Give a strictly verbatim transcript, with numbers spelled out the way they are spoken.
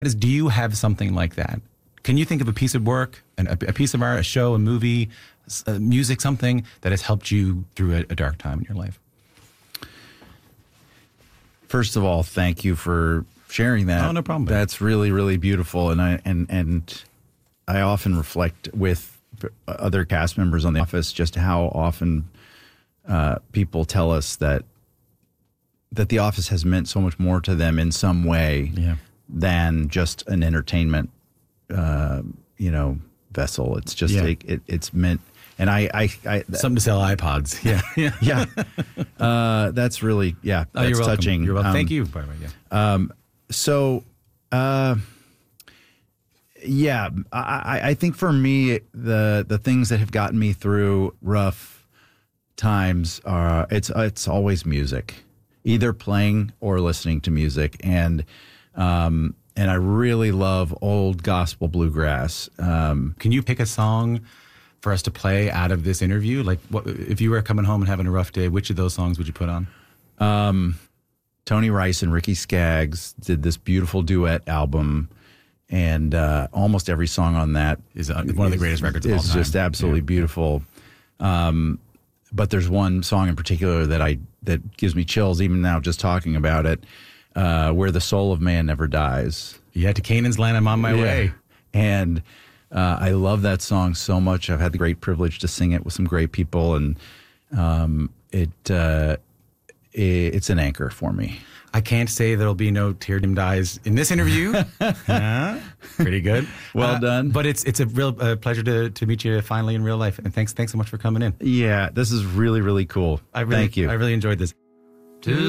is, do you have something like that? Can you think of a piece of work, an, a, a piece of art, a show, a movie, uh, music, something that has helped you through a, a dark time in your life? First of all, thank you for sharing that. Oh, no problem. That's really, really beautiful. And I and and I often reflect with other cast members on The Office just how often uh, people tell us that that The Office has meant so much more to them in some way yeah. than just an entertainment, uh, you know, vessel. It's just yeah. it, it, it's meant. And I, I, I something to sell iPods. Yeah, yeah, yeah. Uh, that's really, yeah. That's oh, you're welcome. touching. You're welcome. Um, Thank you. By the way, yeah. Um, so, uh, yeah, I, I think for me, the the things that have gotten me through rough times are it's it's always music, either playing or listening to music, and um, and I really love old gospel bluegrass. Um, Can you pick a song for us to play out of this interview? Like, what, if you were coming home and having a rough day, which of those songs would you put on? Um, Tony Rice and Ricky Skaggs did this beautiful duet album, and uh, almost every song on that is uh, one of the greatest records of all time. It's just absolutely yeah. beautiful. Um, but there's one song in particular that I that gives me chills even now just talking about it, uh, "Where the Soul of Man Never Dies." Yeah, to Canaan's land, I'm on my yeah. way. And uh, I love that song so much. I've had the great privilege to sing it with some great people, and um, it. Uh, It's an anchor for me. I can't say there'll be no tear dim dies in this interview. uh, pretty good. Well uh, done. But it's it's a real uh, pleasure to to meet you finally in real life. And thanks thanks so much for coming in. Yeah, this is really, really cool. I really, Thank you. I really enjoyed this.